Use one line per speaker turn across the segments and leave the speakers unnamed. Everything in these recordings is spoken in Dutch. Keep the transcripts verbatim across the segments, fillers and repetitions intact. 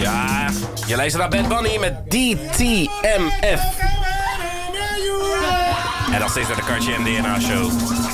Ja, je luistert naar Bad Bunny met D T M F. En nog steeds naar de Cartier en D N A show.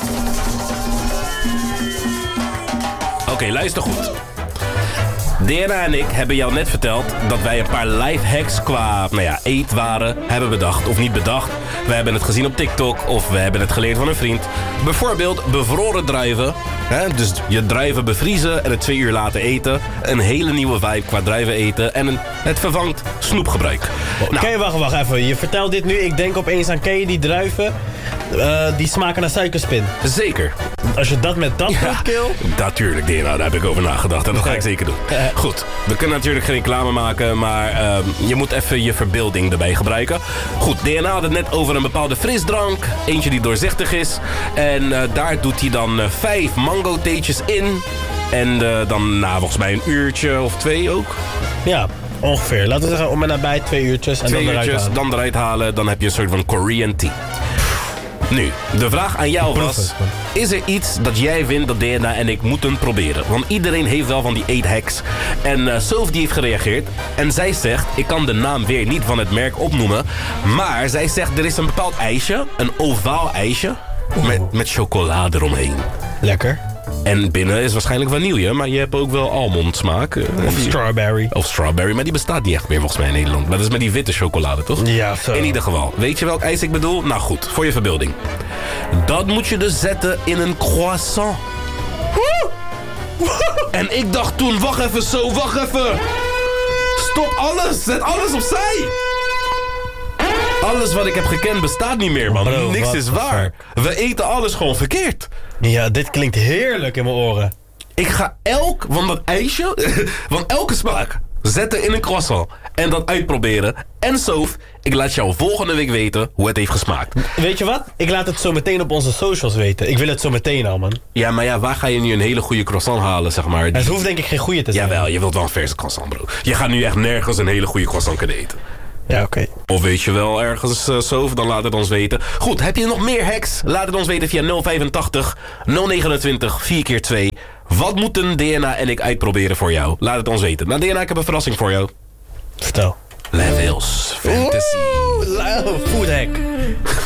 Oké, okay, luister goed. D N A en ik hebben jou net verteld dat wij een paar lifehacks qua nou ja, eetwaren hebben bedacht. Of niet bedacht. We hebben het gezien op TikTok of we hebben het geleerd van een vriend. Bijvoorbeeld bevroren druiven. Hè? Dus je druiven bevriezen en het twee uur laten eten. Een hele nieuwe vibe qua druiven eten. En een, het vervangt snoepgebruik.
Oh, nou. Ken je, wacht, wacht even. Je vertelt dit nu. Ik denk opeens aan, ken je die druiven? Uh, die smaken naar suikerspin.
Zeker.
Als je dat met dat ja, kill...
Natuurlijk, D N A, daar heb ik over nagedacht. En dat ga ik zeker doen. Goed, we kunnen natuurlijk geen reclame maken, maar uh, je moet even je verbeelding erbij gebruiken. Goed, D N A had het net over een bepaalde frisdrank. Eentje die doorzichtig is. En uh, daar doet hij dan uh, vijf mango-theetjes in. En uh, dan na volgens mij een uurtje of twee ook.
Ja, ongeveer. Laten we zeggen om en nabij twee uurtjes. En
twee
dan
uurtjes,
eruit
dan eruit halen. Dan heb je een soort van Korean tea. Nu, de vraag aan jou was... Is er iets dat jij vindt dat D N A en ik moeten proberen? Want iedereen heeft wel van die eethacks. En uh, Sof die heeft gereageerd. En zij zegt, ik kan de naam weer niet van het merk opnoemen. Maar zij zegt, er is een bepaald ijsje. Een ovaal ijsje. Met, met chocolade eromheen.
Lekker.
En binnen is waarschijnlijk vanille, maar je hebt ook wel almondsmaak.
Of strawberry.
Of strawberry, maar die bestaat niet echt meer volgens mij in Nederland. Maar dat is met die witte chocolade, toch?
Ja, zo.
In ieder geval. Weet je welk ijs ik bedoel? Nou goed, voor je verbeelding. Dat moet je dus zetten in een croissant. En ik dacht toen, wacht even zo, wacht even. Stop alles, zet alles opzij. Alles wat ik heb gekend bestaat niet meer, man. Bro, niks is waar. We eten alles gewoon verkeerd.
Ja, dit klinkt heerlijk in mijn oren.
Ik ga elk van dat ijsje, van elke smaak, zetten in een croissant. En dat uitproberen. En Sof, ik laat jou volgende week weten hoe het heeft gesmaakt.
Weet je wat? Ik laat het zo meteen op onze socials weten. Ik wil het zo meteen al, man.
Ja, maar ja, waar ga je nu een hele goede croissant halen, zeg maar?
Het hoeft denk ik geen goede te zijn.
Jawel, je wilt wel een verse croissant, bro. Je gaat nu echt nergens een hele goede croissant kunnen eten.
Ja, oké. Okay.
Of weet je wel ergens uh, Sof, dan laat het ons weten. Goed, heb je nog meer hacks? Laat het ons weten via nul vijfentachtig nul negenentwintig vier keer twee. Wat moeten D N A en ik uitproberen voor jou? Laat het ons weten. Nou, D N A, ik heb een verrassing voor jou.
Vertel.
Levels Fantasy.
Oeh, food hack.